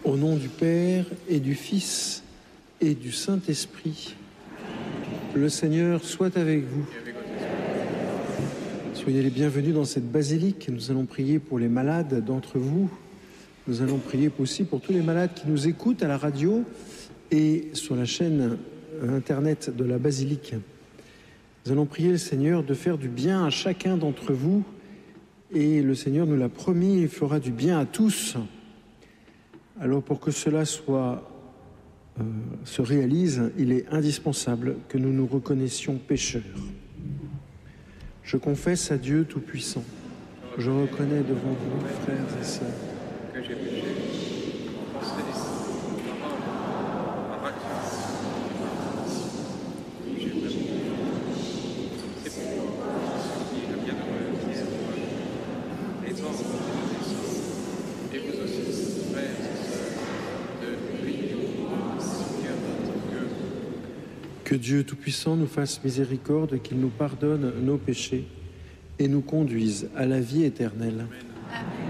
Au nom du Père et du Fils et du Saint-Esprit, le Seigneur soit avec vous. Soyez les bienvenus dans cette basilique. Nous allons prier pour les malades d'entre vous. Nous allons prier aussi pour tous les malades qui nous écoutent à la radio et sur la chaîne internet de la basilique. Nous allons prier le Seigneur de faire du bien à chacun d'entre vous. Et le Seigneur nous l'a promis, il fera du bien à tous. Alors pour que cela se réalise, il est indispensable que nous nous reconnaissions pécheurs. Je confesse à Dieu Tout-Puissant, je reconnais devant vous, frères et sœurs, que j'ai péché, en pensée, en parole, par action, j'ai vraiment c'est pourquoi je suis le bienheureux qui est heureux, les anges et vous aussi, frères et sœurs, de prier au Seigneur notre Dieu. Que Dieu Tout-Puissant nous fasse miséricorde, qu'il nous pardonne nos péchés et nous conduise à la vie éternelle. Amen.